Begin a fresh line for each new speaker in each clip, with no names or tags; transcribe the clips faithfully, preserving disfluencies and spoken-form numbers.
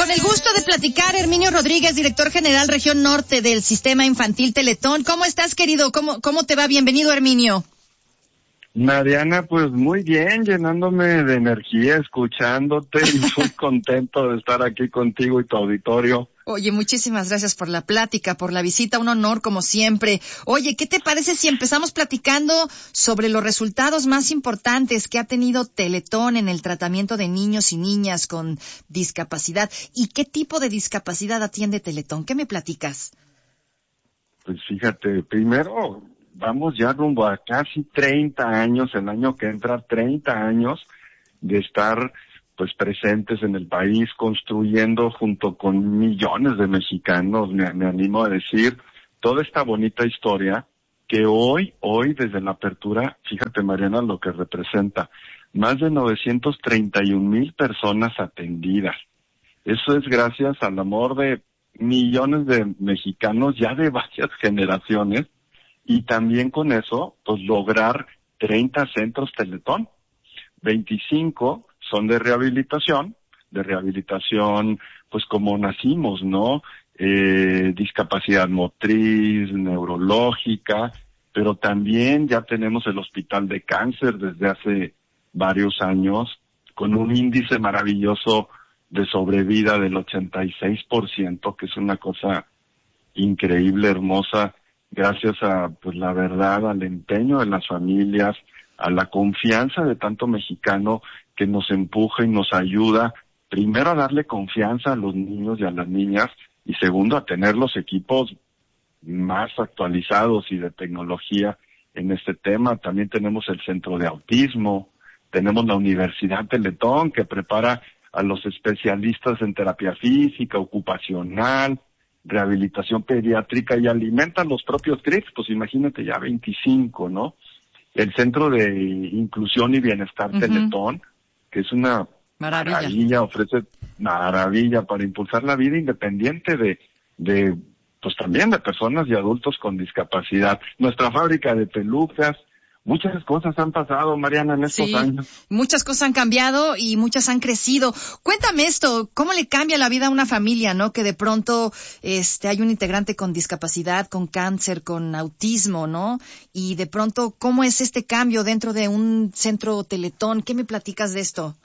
con el gusto de platicar, Herminio Rodríguez, director general Región Norte del Sistema Infantil Teletón. ¿Cómo estás, querido? ¿Cómo, cómo te va? Bienvenido, Herminio.
Mariana, pues muy bien, llenándome de energía, escuchándote y muy contento de estar aquí contigo y tu auditorio.
Oye, muchísimas gracias por la plática, por la visita, un honor como siempre. Oye, ¿qué te parece si empezamos platicando sobre los resultados más importantes que ha tenido Teletón en el tratamiento de niños y niñas con discapacidad? ¿Y qué tipo de discapacidad atiende Teletón? ¿Qué me platicas?
Pues fíjate, primero vamos ya rumbo a casi treinta años, el año que entra, treinta años de estar pues presentes en el país, construyendo junto con millones de mexicanos, me, me animo a decir, toda esta bonita historia que hoy, hoy desde la apertura, fíjate Mariana lo que representa, más de novecientos treinta y un mil personas atendidas. Eso es gracias al amor de millones de mexicanos ya de varias generaciones y también con eso, pues lograr treinta centros Teletón, veinticinco son de rehabilitación, de rehabilitación, pues como nacimos, ¿no? Eh, discapacidad motriz, neurológica, pero también ya tenemos el Hospital de Cáncer desde hace varios años, con un índice maravilloso de sobrevida del ochenta y seis por ciento, que es una cosa increíble, hermosa, gracias a, pues la verdad, al empeño de las familias, a la confianza de tanto mexicano que nos empuja y nos ayuda, primero a darle confianza a los niños y a las niñas, y segundo a tener los equipos más actualizados y de tecnología en este tema. También tenemos el Centro de Autismo, tenemos la Universidad Teletón que prepara a los especialistas en terapia física, ocupacional, rehabilitación pediátrica y alimenta a los propios C R I Cs, pues imagínate ya veinticinco, ¿no? El Centro de Inclusión y Bienestar uh-huh. Teletón, que es una maravilla. maravilla, ofrece maravilla para impulsar la vida independiente de, de, pues también de personas y adultos con discapacidad. Nuestra fábrica de pelucas, muchas cosas han pasado, Mariana, en estos
sí,
años.
Muchas cosas han cambiado y muchas han crecido. Cuéntame esto, ¿cómo le cambia la vida a una familia, no? Que de pronto este hay un integrante con discapacidad, con cáncer, con autismo, ¿no? Y de pronto, ¿cómo es este cambio dentro de un centro Teletón? ¿Qué me platicas de esto?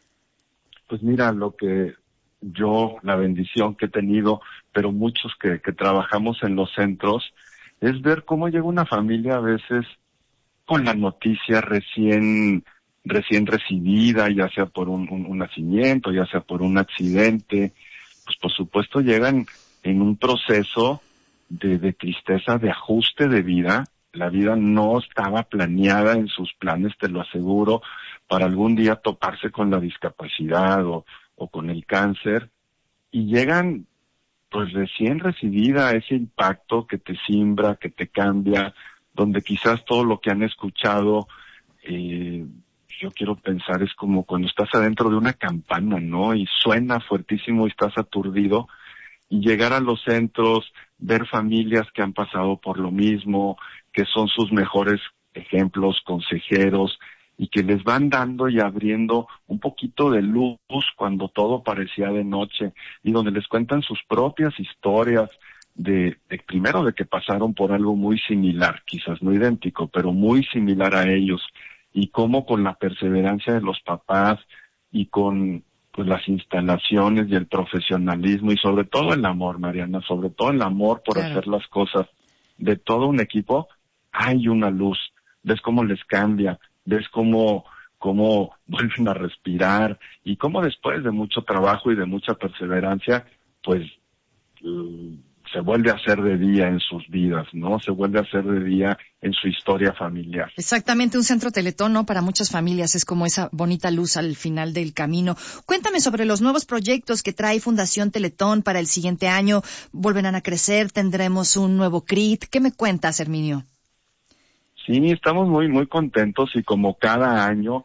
Pues mira, lo que yo, la bendición que he tenido, pero muchos que, que trabajamos en los centros, es ver cómo llega una familia a veces con la noticia recién recién recibida, ya sea por un, un, un nacimiento, ya sea por un accidente, pues por supuesto llegan en un proceso de, de tristeza, de ajuste de vida. La vida no estaba planeada en sus planes, te lo aseguro, para algún día toparse con la discapacidad o, o con el cáncer, y llegan pues recién recibida ese impacto que te simbra, que te cambia, donde quizás todo lo que han escuchado, eh, yo quiero pensar es como cuando estás adentro de una campana, ¿no? Y suena fuertísimo y estás aturdido, y llegar a los centros, ver familias que han pasado por lo mismo, que son sus mejores ejemplos, consejeros, y que les van dando y abriendo un poquito de luz cuando todo parecía de noche, y donde les cuentan sus propias historias, De, de primero de que pasaron por algo muy similar, quizás no idéntico, pero muy similar a ellos, y cómo con la perseverancia de los papás y con pues las instalaciones y el profesionalismo y sobre todo el amor, Mariana, sobre todo el amor por claro. hacer las cosas de todo un equipo, hay una luz, ves cómo les cambia, ves cómo cómo vuelven a respirar y cómo después de mucho trabajo y de mucha perseverancia, pues se vuelve a hacer de día en sus vidas, ¿no? Se vuelve a hacer de día en su historia familiar.
Exactamente, un centro Teletón, ¿no? Para muchas familias es como esa bonita luz al final del camino. Cuéntame sobre los nuevos proyectos que trae Fundación Teletón para el siguiente año. ¿Volverán a crecer? ¿Tendremos un nuevo C R I T? ¿Qué me cuentas, Herminio?
Sí, estamos muy, muy contentos y como cada año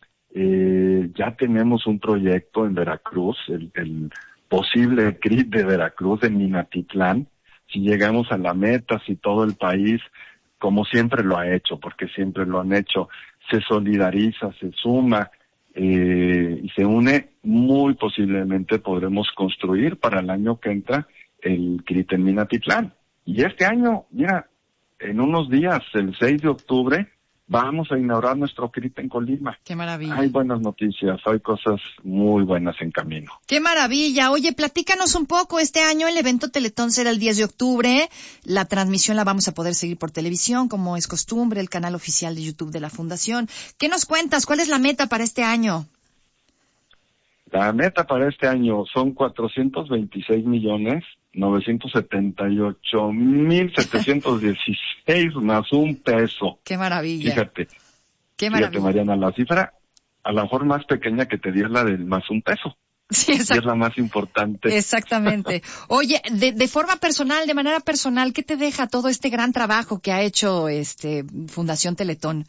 eh, ya tenemos un proyecto en Veracruz, el, el posible C R I T de Veracruz, en Minatitlán. Si llegamos a la meta, si todo el país, como siempre lo ha hecho, porque siempre lo han hecho, se solidariza, se suma, eh, y se une, muy posiblemente podremos construir para el año que entra el C R I T en Minatitlán. Y este año, mira, en unos días, el seis de octubre, vamos a inaugurar nuestro C R I T en Colima.
Qué maravilla.
Hay buenas noticias, hay cosas muy buenas en camino.
Qué maravilla. Oye, platícanos un poco. Este año el evento Teletón será el diez de octubre. La transmisión la vamos a poder seguir por televisión, como es costumbre, el canal oficial de YouTube de la Fundación. ¿Qué nos cuentas? ¿Cuál es la meta para este año?
La meta para este año son cuatrocientos veintiséis millones novecientos setenta y ocho mil setecientos dieciséis más un peso.
Qué maravilla.
Fíjate.
Qué maravilla.
Fíjate, Mariana, la cifra a lo mejor más pequeña que te di es la del más un peso.
Sí,
exacto. Y es la más importante.
Exactamente. Oye, de, de forma personal, de manera personal, ¿qué te deja todo este gran trabajo que ha hecho este Fundación Teletón?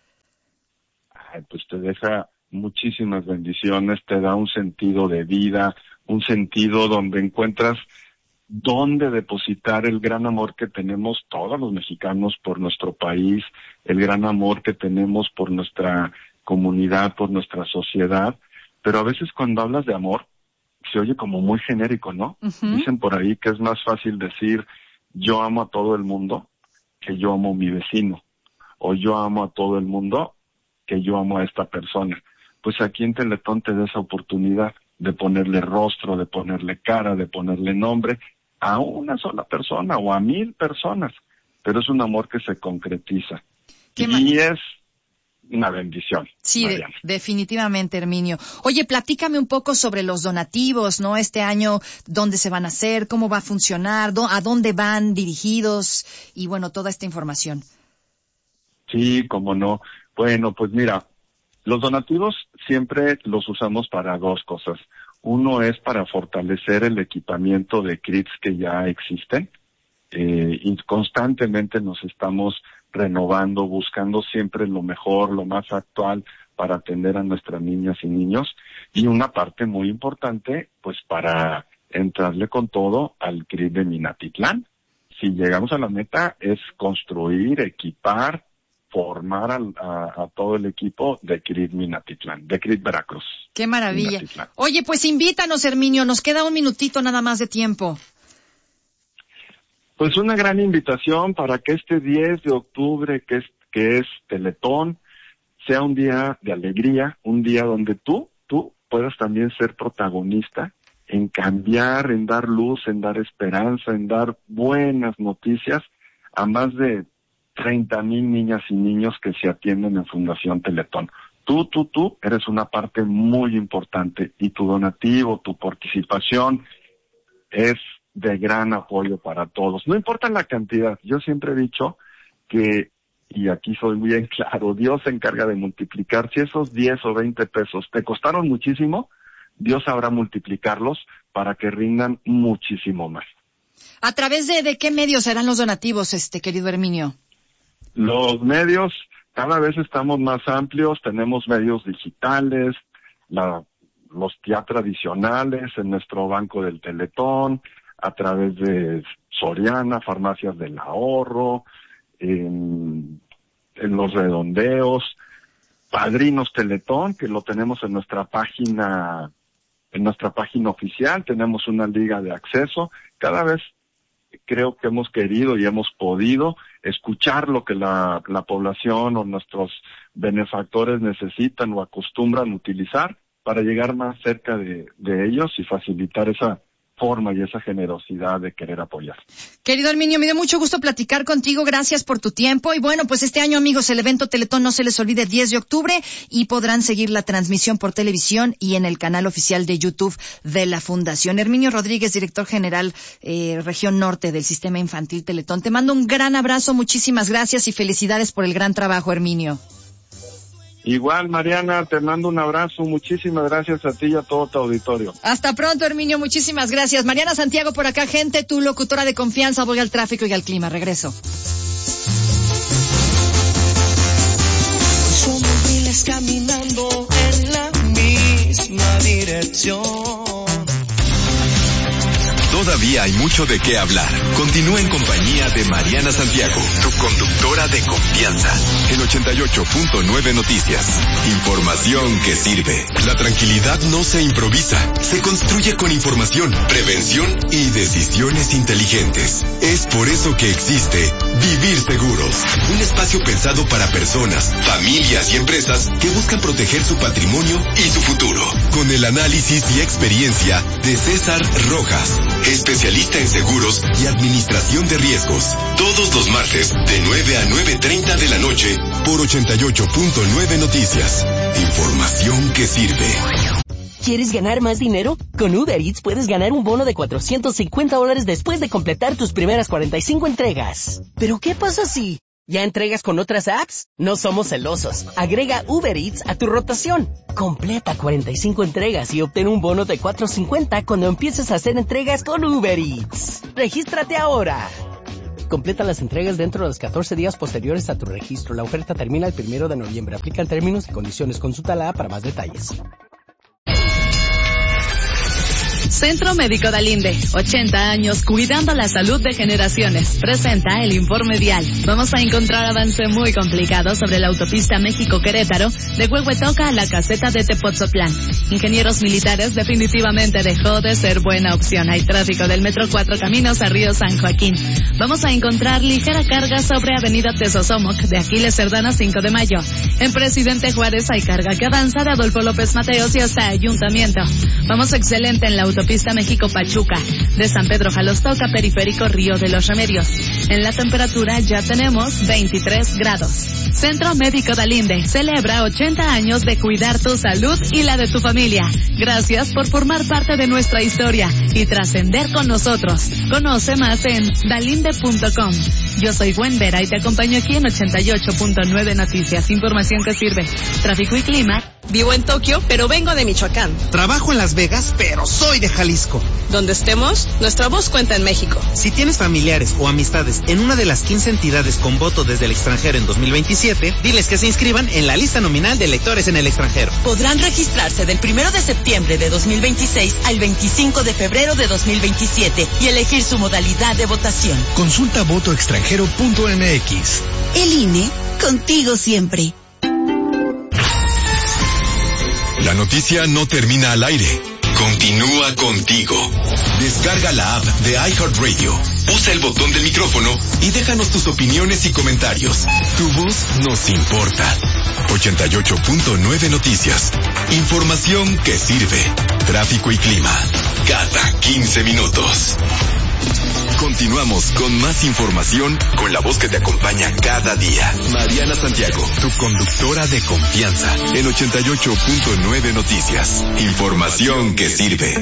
Ay, pues te deja muchísimas bendiciones, te da un sentido de vida, un sentido donde encuentras dónde depositar el gran amor que tenemos todos los mexicanos por nuestro país, el gran amor que tenemos por nuestra comunidad, por nuestra sociedad. Pero a veces cuando hablas de amor, se oye como muy genérico, ¿no? Uh-huh. Dicen por ahí que es más fácil decir yo amo a todo el mundo que yo amo a mi vecino, o yo amo a todo el mundo que yo amo a esta persona. Pues aquí en Teletón te da esa oportunidad de ponerle rostro, de ponerle cara, de ponerle nombre a una sola persona o a mil personas, pero es un amor que se concretiza. Y ma- es una bendición.
Sí, de, definitivamente, Herminio. Oye, platícame un poco sobre los donativos, ¿no? Este año, ¿dónde se van a hacer? ¿Cómo va a funcionar? ¿A dónde van dirigidos? Y bueno, toda esta información.
Sí, cómo no. Bueno, pues mira, los donativos siempre los usamos para dos cosas. Uno es para fortalecer el equipamiento de C R I Ts que ya existen. Eh, y constantemente nos estamos renovando, buscando siempre lo mejor, lo más actual para atender a nuestras niñas y niños. Y una parte muy importante, pues para entrarle con todo al C R I T de Minatitlán. Si llegamos a la meta es construir, equipar, formar a, a, a todo el equipo de C R I T Minatitlán, de C R I T Veracruz.
¡Qué maravilla! Minatitlán. Oye, pues invítanos, Herminio, nos queda un minutito nada más de tiempo.
Pues una gran invitación para que este diez de octubre, que es, que es Teletón, sea un día de alegría, un día donde tú, tú puedas también ser protagonista en cambiar, en dar luz, en dar esperanza, en dar buenas noticias a más de treinta mil niñas y niños que se atienden en Fundación Teletón. Tú, tú, tú eres una parte muy importante y tu donativo, tu participación es de gran apoyo para todos. No importa la cantidad, yo siempre he dicho que, y aquí soy bien claro, Dios se encarga de multiplicar. Si esos diez o veinte pesos te costaron muchísimo, Dios sabrá multiplicarlos para que rindan muchísimo más.
¿A través de, de qué medios serán los donativos, este querido Herminio?
Los medios, cada vez estamos más amplios, tenemos medios digitales, la, los ya tradicionales en nuestro banco del Teletón, a través de Soriana, Farmacias del Ahorro, en, en los redondeos, Padrinos Teletón, que lo tenemos en nuestra página, en nuestra página oficial, tenemos una liga de acceso. Cada vez creo que hemos querido y hemos podido escuchar lo que la, la población o nuestros benefactores necesitan o acostumbran utilizar para llegar más cerca de, de ellos y facilitar esa forma y esa generosidad de querer apoyar.
Querido Herminio, me dio mucho gusto platicar contigo, gracias por tu tiempo, y bueno, pues este año, amigos, el evento Teletón no se les olvide, diez de octubre, y podrán seguir la transmisión por televisión y en el canal oficial de YouTube de la Fundación. Herminio Rodríguez, director general, eh, Región Norte del Sistema Infantil Teletón, te mando un gran abrazo, muchísimas gracias y felicidades por el gran trabajo, Herminio.
Igual, Mariana, te mando un abrazo. Muchísimas gracias a ti y a todo tu auditorio.
Hasta pronto, Herminio. Muchísimas gracias. Mariana Santiago por acá, gente, tu locutora de confianza. Voy al tráfico y al clima. Regreso.
Somos miles caminando en la misma dirección.
Todavía hay mucho de qué hablar. Continúa en compañía de Mariana Santiago, tu conductora de confianza, en ochenta y ocho punto nueve Noticias. Información que sirve. La tranquilidad no se improvisa, se construye con información, prevención y decisiones inteligentes. Es por eso que existe Vivir Seguros, un espacio pensado para personas, familias y empresas que buscan proteger su patrimonio y su futuro. Con el análisis y experiencia de César Rojas, especialista en seguros y administración de riesgos. Todos los martes de nueve a nueve treinta de la noche por ochenta y ocho punto nueve Noticias. Información que sirve.
¿Quieres ganar más dinero? Con Uber Eats puedes ganar un bono de cuatrocientos cincuenta dólares después de completar tus primeras cuarenta y cinco entregas. ¿Pero qué pasa si ya entregas con otras apps? No somos celosos. Agrega Uber Eats a tu rotación. Completa cuarenta y cinco entregas y obtén un bono de cuatrocientos cincuenta cuando empieces a hacer entregas con Uber Eats. ¡Regístrate ahora! Completa las entregas dentro de los catorce días posteriores a tu registro. La oferta termina el primero de noviembre. Aplican términos y condiciones. Consulta la app para más detalles.
Centro Médico Dalinde, ochenta años cuidando la salud de generaciones. Presenta el informe vial. Vamos a encontrar avance muy complicado sobre la autopista México-Querétaro, de Huehuetoca a la caseta de Tepotzotlán. Ingenieros Militares definitivamente dejó de ser buena opción. Hay tráfico del Metro Cuatro Caminos a Río San Joaquín. Vamos a encontrar ligera carga sobre Avenida Tezosomoc, de Aquiles Cerdán a cinco de mayo. En Presidente Juárez hay carga que avanza de Adolfo López Mateos y hasta Ayuntamiento. Vamos excelente en la autopista Autopista México-Pachuca, de San Pedro Jalostoca, Periférico Río de los Remedios. En la temperatura ya tenemos veintitrés grados. Centro Médico Dalinde celebra ochenta años de cuidar tu salud y la de tu familia. Gracias por formar parte de nuestra historia y trascender con nosotros. Conoce más en dalinde punto com. Yo soy Gwen Vera y te acompaño aquí en ochenta y ocho punto nueve Noticias. Información que sirve. Tráfico y clima.
Vivo en Tokio, pero vengo de Michoacán.
Trabajo en Las Vegas, pero soy de Jalisco.
Donde estemos, nuestra voz cuenta en México.
Si tienes familiares o amistades en una de las quince entidades con voto desde el extranjero en dos mil veintisiete, diles que se inscriban en la lista nominal de electores en el extranjero.
Podrán registrarse del primero de septiembre de dos mil veintiséis al veinticinco de febrero de dos mil veintisiete y elegir su modalidad de votación.
Consulta voto extranjero punto m x.
El I N E, contigo siempre.
La noticia no termina al aire. Continúa contigo. Descarga la app de iHeartRadio. Usa el botón del micrófono y déjanos tus opiniones y comentarios. Tu voz nos importa. ochenta y ocho punto nueve Noticias. Información que sirve. Tráfico y clima. Cada quince minutos. Continuamos con más información con la voz que te acompaña cada día. Mariana Santiago, tu conductora de confianza en ochenta y ocho punto nueve Noticias. Información que sirve.